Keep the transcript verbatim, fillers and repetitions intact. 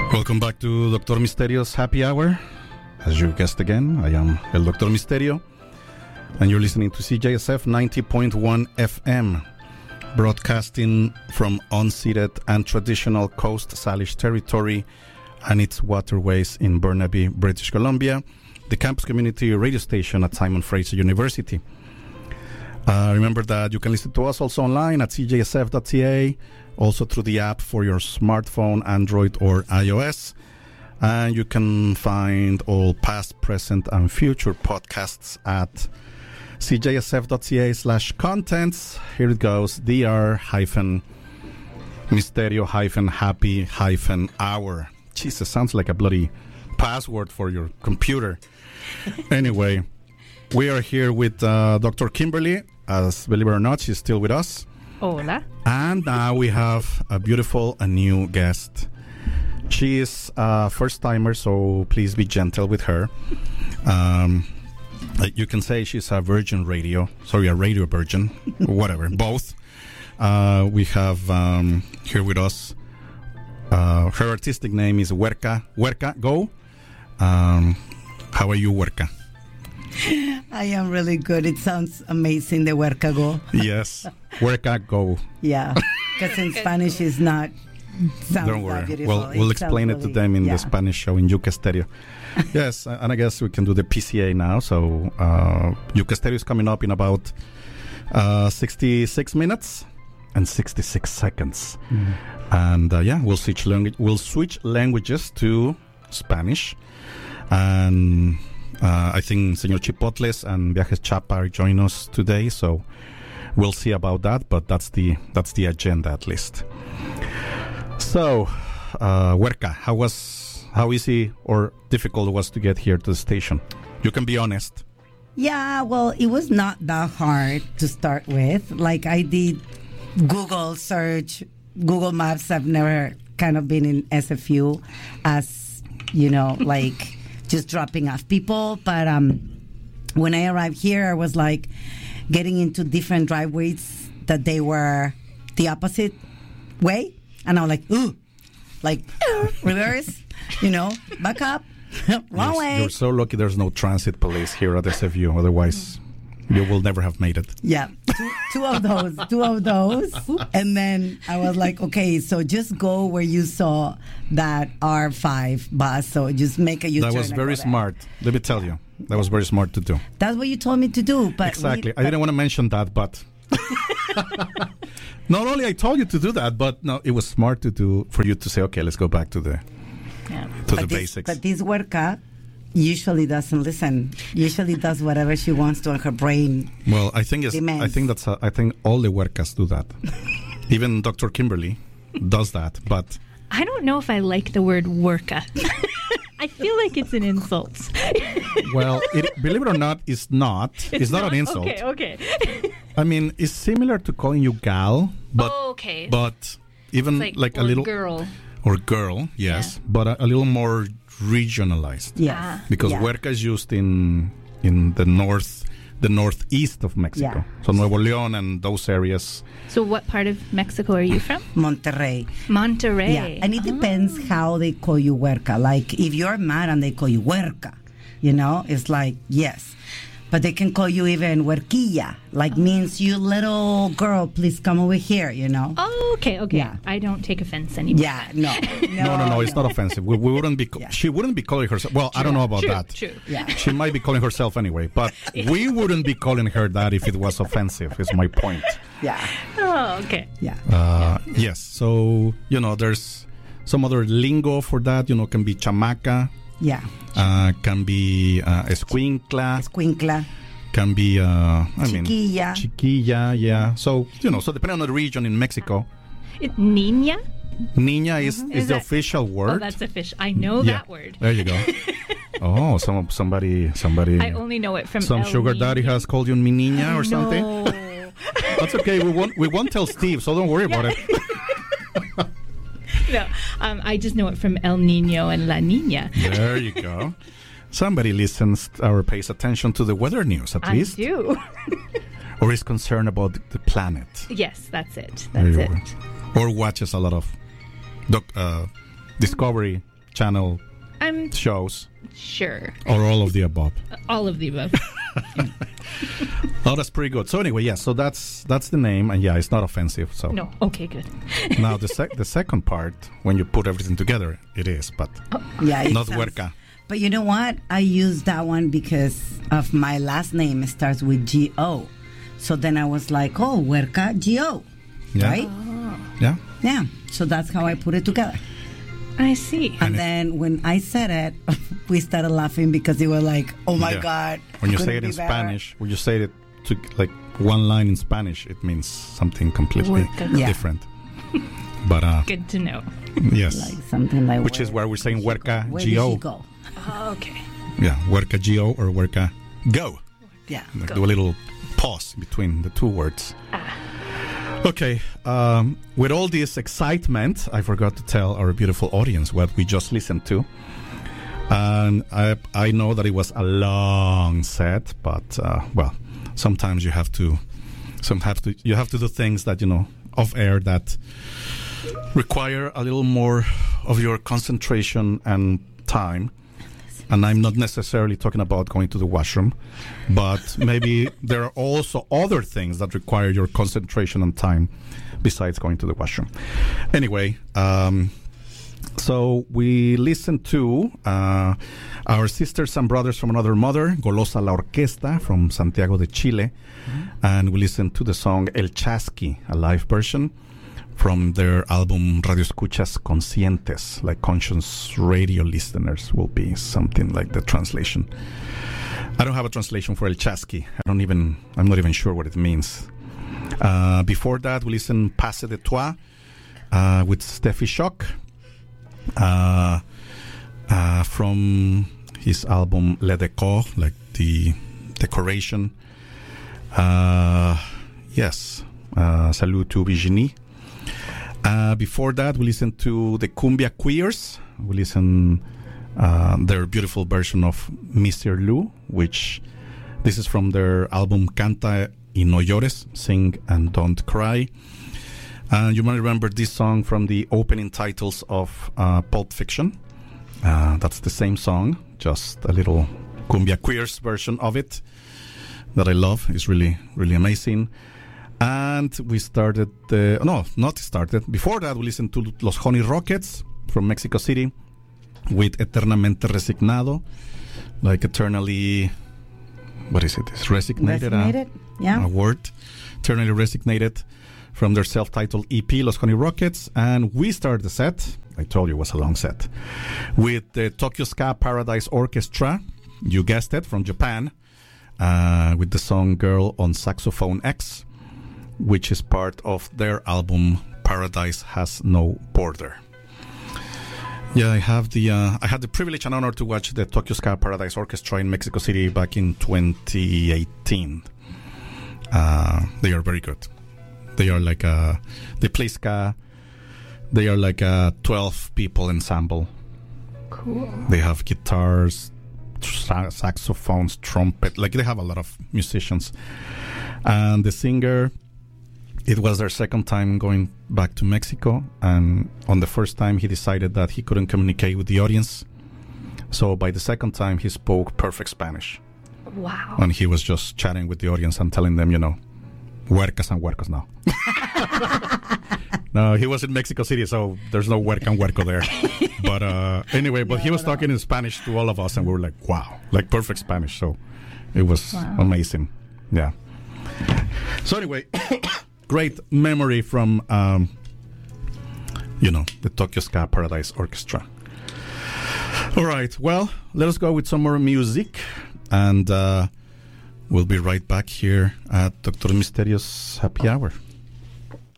Welcome back to Doctor Misterio's Happy Hour. As you guessed again, I am El Doctor Misterio, and you're listening to C J S F ninety point one F M, broadcasting from unceded and traditional Coast Salish territory and its waterways in Burnaby, British Columbia, the campus community radio station at Simon Fraser University. Uh, remember that you can listen to us also online at c j s f dot c a, also through the app for your smartphone, Android or iOS. And you can find all past, present, and future podcasts at c j s f dot c a slash contents. Here it goes, dr hyphen misterio hyphen happy hyphen hour. Jesus, sounds like a bloody password for your computer. Anyway, we are here with uh, Doctor Kimberly. As believe it or not, she's still with us. Hola. And now we have a beautiful, a new guest. She is a first-timer, so please be gentle with her. Um, you can say she's a virgin radio. Sorry, a radio virgin. Whatever, both. Uh, we have um, here with us, uh, her artistic name is Huerca. Huerca, go. Um, how are you, Huerca? I am really good. It sounds amazing, the Huerca Go. Yes, Huerca Go. Yeah, because in Spanish is not. Don't worry. Well, we'll explain really, it to them in yeah. the Spanish show in Yuca Stereo. Yes, and I guess we can do the P C A now. So uh, Yuca Stereo is coming up in about uh, sixty-six minutes and sixty-six seconds. Mm. And uh, yeah, we'll switch language. We'll switch languages to Spanish. And uh, I think Señor Chipotles and Viajes Chapa are joining us today. So we'll see about that. But that's the that's the agenda at least. So, uh, Huerca, how was, how easy or difficult it was to get here to the station? You can be honest. Yeah, well, it was not that hard to start with. Like, I did Google search, Google Maps. I've never kind of been in S F U as, you know, like just dropping off people. But um, when I arrived here, I was like getting into different driveways that they were the opposite way. And I was like, ooh, like, reverse, you know, back up, wrong yes, way. You're so lucky there's no transit police here at S F U. Otherwise, you will never have made it. Yeah, two, two of those, two of those. And then I was like, okay, so just go where you saw that R five bus. So just make a U-turn. That was very smart. Let me tell you. That was very smart to do. That's what you told me to do. But exactly. We, I didn't want to mention that, but... Not only I told you to do that, but no, it was smart to do for you to say, okay, let's go back to the yeah. to but the this, basics. But this Huerca usually doesn't listen. Usually does whatever she wants to, and her brain. Well, I think it's, I think that's a, I think all the Huercas do that. Even Doctor Kimberly does that, but I don't know if I like the word Huerca. I feel like it's an insult. Well, it, believe it or not, it's not. It's, it's not, not an insult. Okay, okay. I mean, it's similar to calling you gal, but oh, okay. but even like, like a little girl or girl, yes, yeah. but a, a little more regionalized. Yeah, because yeah. Huerca is used in in the north, the northeast of Mexico, yeah. so Nuevo León and those areas. So, what part of Mexico are you from? Monterrey. Monterrey. Yeah, and it oh. depends how they call you Huerca. Like if you're mad and they call you Huerca, you know, it's like yes. But they can call you even huerquilla, like oh. means you little girl, please come over here, you know? Oh, okay, okay. Yeah. I don't take offense anymore. Yeah, no. No, no, no, no it's not offensive. We, we wouldn't be, co- yeah. She wouldn't be calling herself, well, true. I don't know about true, that. True, yeah. She might be calling herself anyway, but we wouldn't be calling her that if it was offensive, is my point. Yeah. Oh, okay. Yeah. Uh, yes, so, you know, there's some other lingo for that, you know, can be chamaca. Yeah. Uh, can be uh, escuincla. Escuincla. Can be, uh, I chiquilla. mean, chiquilla, yeah. So, you know, so depending on the region in Mexico. It, niña? Niña is, mm-hmm. is, is the that, official word. Oh, that's official. I know yeah. that word. There you go. Oh, some somebody, somebody. I only know it from some El sugar Niño. Daddy has called you mi niña or something. No. That's okay. We won't, we won't tell Steve, so don't worry yeah. about it. No, um, I just know it from El Niño and La Niña. There you go. Somebody listens or pays attention to the weather news, at I least. I do. Or is concerned about the planet. Yes, that's it. That's it. Or watches a lot of doc, uh, Discovery Channel I'm shows, sure. or all of the above. All of the above. Oh, that's pretty good. So anyway, yeah, so that's that's the name, and yeah, it's not offensive. So No. Okay, good. now the sec- the second part, when you put everything together, it is, but Yeah, it not sounds- huerca. But you know what? I use that one because of my last name. It starts with G O. So then I was like, oh, Huerca G O. Yeah. Right? Yeah. Yeah. So that's how I put it together. I see. And, And it- then when I said it, we started laughing because they were like, oh my Yeah. God. When you could say it be in better? Spanish, when you say it to like one line in Spanish, it means something completely Huerca. Yeah. different. But uh, Good to know. yes, Like something like which is where we're saying huerca Where G did O. she go? Oh, okay. Yeah, huerca G O or huerca go. Yeah. Like Go. do a little pause between the two words. Okay, um, with all this excitement, I forgot to tell our beautiful audience what we just listened to. And I, I know that it was a long set, but uh, well, sometimes you have to, some have to, you have to do things that you know off air that require a little more of your concentration and time. And I'm not necessarily talking about going to the washroom, but maybe there are also other things that require your concentration and time besides going to the washroom. Anyway, um, so we listened to uh, our sisters and brothers from another mother, Golosa La Orquesta from Santiago de Chile, mm-hmm. and we listened to the song El Chasqui, a live version from their album Radio Escuchas Conscientes, like conscious radio listeners will be something like the translation. I don't have a translation for El Chasqui. I don't even, I'm not even sure what it means. Uh, before that, we listened Passe de Toi uh, with Steffi Shock uh, uh, from his album Le Décor, like the decoration. Uh, yes, uh, Salut to Virginie. Uh, before that, we listened to the Cumbia Queers. We listened uh, their beautiful version of Mister Lou, which this is from their album Canta y No Llores, Sing and Don't Cry. And you might remember this song from the opening titles of uh, Pulp Fiction. Uh, that's the same song, just a little Cumbia Queers version of it that I love. It's really, really amazing. And we started, uh, no, not started. Before that, we listened to Los Honey Rockets from Mexico City with Eternamente Resignado, like eternally, what is it? It's resignated, Resignated? A, Yeah. a word. Eternally Resignated from their self-titled E P, Los Honey Rockets. And we started the set, I told you it was a long set, with the Tokyo Ska Paradise Orchestra, you guessed it, from Japan, uh, with the song Girl on Saxophone X, which is part of their album Paradise Has No Border. Yeah, I have the uh, I had the privilege and honor to watch the Tokyo Ska Paradise Orchestra in Mexico City back in twenty eighteen. Uh, they are very good. They are like a they play ska. They are like a twelve people ensemble. Cool. They have guitars, sa- saxophones, trumpet. Like they have a lot of musicians, and the singer. It was their second time going back to Mexico, and on the first time he decided that he couldn't communicate with the audience. So by the second time he spoke perfect Spanish. Wow. And he was just chatting with the audience and telling them, you know, huercas and huercos now. No, he was in Mexico City, so there's no huerca and huerco there. But uh, anyway, but No, he was no. talking in Spanish to all of us, and we were like, wow, like perfect Spanish. So it was Wow. amazing. Yeah. So anyway... Great memory from, um, you know, the Tokyo Ska Paradise Orchestra. All right, well, let us go with some more music, and uh, we'll be right back here at Doctor Misterio's Happy Hour.